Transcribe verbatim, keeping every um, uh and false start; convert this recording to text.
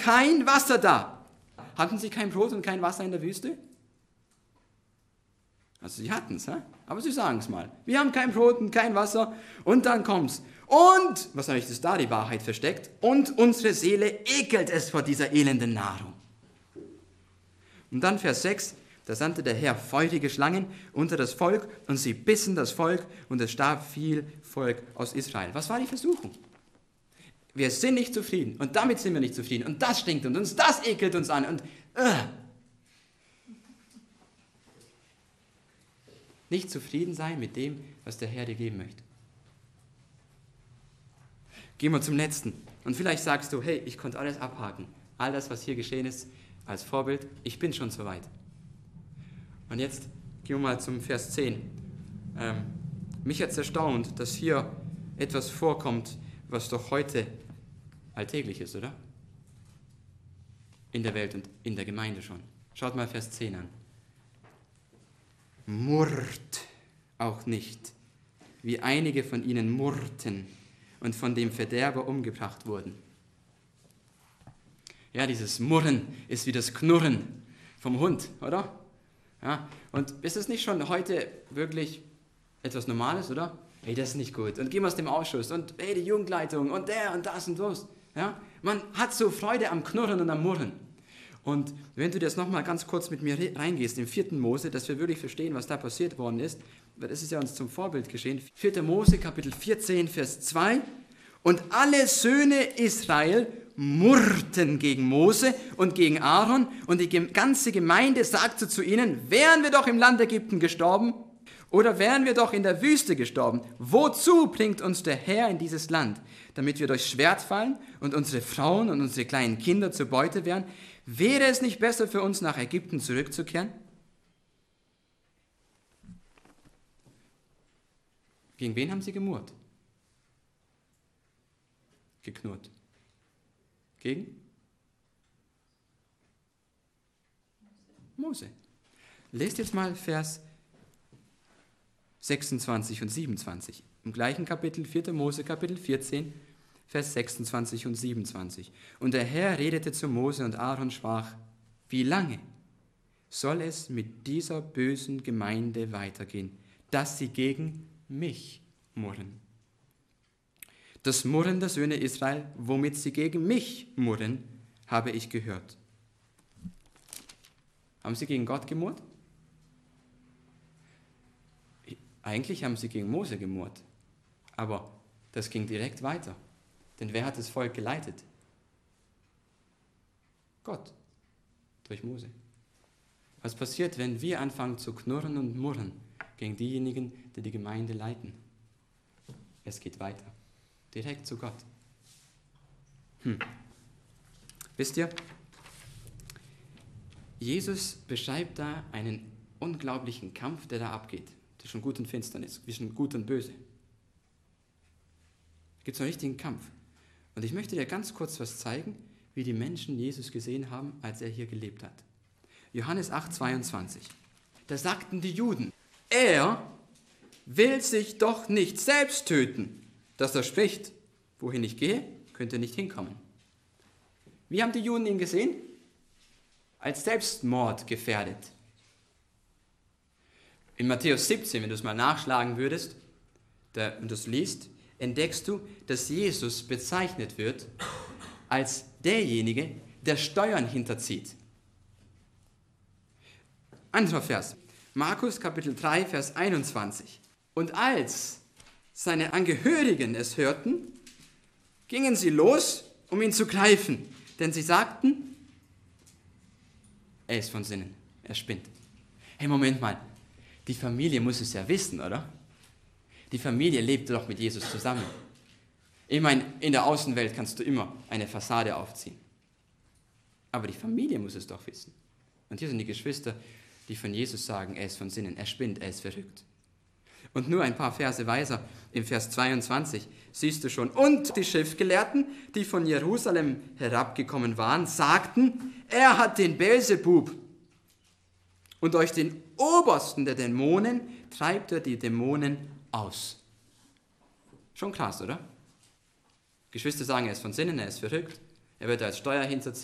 kein Wasser da. Hatten sie kein Brot und kein Wasser in der Wüste? Also sie hatten es, aber sie sagen es mal. Wir haben kein Brot und kein Wasser und dann kommt's. Und, was natürlich ist da die Wahrheit versteckt, und unsere Seele ekelt es vor dieser elenden Nahrung. Und dann Vers sechs, da sandte der Herr feurige Schlangen unter das Volk und sie bissen das Volk und es starb viel Volk aus Israel. Was war die Versuchung? Wir sind nicht zufrieden und damit sind wir nicht zufrieden und das stinkt und uns, das ekelt uns an und uh. Nicht zufrieden sein mit dem, was der Herr dir geben möchte. Gehen wir zum letzten. Und vielleicht sagst du, hey, ich konnte alles abhaken. All das, was hier geschehen ist, als Vorbild, ich bin schon so weit. Und jetzt gehen wir mal zum Vers zehn. Ähm, mich hat es erstaunt, dass hier etwas vorkommt, was doch heute alltäglich ist, oder? In der Welt und in der Gemeinde schon. Schaut mal Vers zehn an. Murrt auch nicht, wie einige von ihnen murrten und von dem Verderber umgebracht wurden. Ja, dieses Murren ist wie das Knurren vom Hund, oder? Ja, und ist es nicht schon heute wirklich etwas Normales, oder? Hey, das ist nicht gut. Und gehen wir aus dem Ausschuss und hey, die Jugendleitung und der und das und das. Ja, man hat so Freude am Knurren und am Murren. Und wenn du das nochmal ganz kurz mit mir reingehst, im vierten Mose, dass wir wirklich verstehen, was da passiert worden ist, weil das ist ja uns zum Vorbild geschehen. vierter Mose, Kapitel vierzehn, Vers zwei. Und alle Söhne Israel murrten gegen Mose und gegen Aaron und die ganze Gemeinde sagte zu ihnen, wären wir doch im Land Ägypten gestorben oder wären wir doch in der Wüste gestorben, wozu bringt uns der Herr in dieses Land, damit wir durchs Schwert fallen und unsere Frauen und unsere kleinen Kinder zur Beute werden? Wäre es nicht besser für uns, nach Ägypten zurückzukehren? Gegen wen haben sie gemurrt? Geknurrt. Gegen? Mose. Lest jetzt mal Vers sechsundzwanzig und siebenundzwanzig. Im gleichen Kapitel, vierter Mose, Kapitel vierzehn, Vers sechsundzwanzig und siebenundzwanzig. Und der Herr redete zu Mose und Aaron sprach, wie lange soll es mit dieser bösen Gemeinde weitergehen, dass sie gegen mich murren? Das Murren der Söhne Israel, womit sie gegen mich murren, habe ich gehört. Haben sie gegen Gott gemurrt? Eigentlich haben sie gegen Mose gemurrt, aber das ging direkt weiter. Denn wer hat das Volk geleitet? Gott, durch Mose. Was passiert, wenn wir anfangen zu knurren und murren gegen diejenigen, die die Gemeinde leiten? Es geht weiter, direkt zu Gott. Hm. Wisst ihr, Jesus beschreibt da einen unglaublichen Kampf, der da abgeht, zwischen Gut und Finsternis, zwischen Gut und Böse. Da gibt es einen richtigen Kampf. Und ich möchte dir ganz kurz was zeigen, wie die Menschen Jesus gesehen haben, als er hier gelebt hat. Johannes acht, zweiundzwanzig. Da sagten die Juden, er will sich doch nicht selbst töten, dass er spricht, wohin ich gehe, könnt ihr nicht hinkommen. Wie haben die Juden ihn gesehen? Als Selbstmord gefährdet. In Matthäus siebzehn, wenn du es mal nachschlagen würdest da, und das liest, entdeckst du, dass Jesus bezeichnet wird als derjenige, der Steuern hinterzieht. Anderer Vers, Markus Kapitel drei, Vers einundzwanzig. Und als seine Angehörigen es hörten, gingen sie los, um ihn zu greifen, denn sie sagten, er ist von Sinnen, er spinnt. Hey, Moment mal, die Familie muss es ja wissen, oder? Die Familie lebt doch mit Jesus zusammen. Ich meine, in der Außenwelt kannst du immer eine Fassade aufziehen. Aber die Familie muss es doch wissen. Und hier sind die Geschwister, die von Jesus sagen, er ist von Sinnen, er spinnt, er ist verrückt. Und nur ein paar Verse weiter, im Vers zweiundzwanzig, siehst du schon, und die Schriftgelehrten, die von Jerusalem herabgekommen waren, sagten, er hat den Beelzebub. Und durch den Obersten der Dämonen treibt er die Dämonen aus. Schon krass, oder? Geschwister sagen, er ist von Sinnen, er ist verrückt, er wird als Steuer hinterziehen.